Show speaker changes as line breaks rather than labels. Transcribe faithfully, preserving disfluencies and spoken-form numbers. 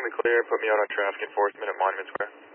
clear. Put me out on traffic enforcement at Monument Square.